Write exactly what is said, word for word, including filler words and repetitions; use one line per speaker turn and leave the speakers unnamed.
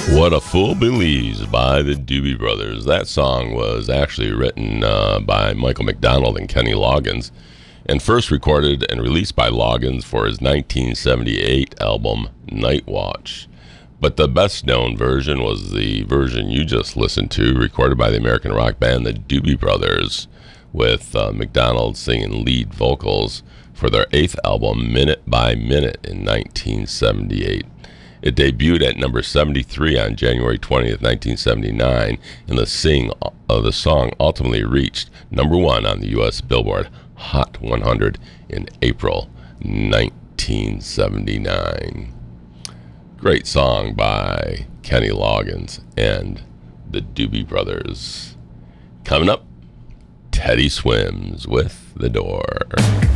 What a Fool Believes by the Doobie Brothers. That song was actually written uh, by Michael McDonald and Kenny Loggins, and first recorded and released by Loggins for his nineteen seventy-eight album Night Watch. But the best known version was the version you just listened to, recorded by the American rock band the Doobie Brothers, with uh, McDonald singing lead vocals for their eighth album Minute by Minute in nineteen seventy-eight. It debuted at number seventy-three on January twentieth, nineteen seventy-nine, and the sing of uh, the song ultimately reached number one on the U S Billboard Hot one hundred in April nineteen seventy-nine. Great song by Kenny Loggins and the Doobie Brothers. Coming up, Teddy Swims with The Door.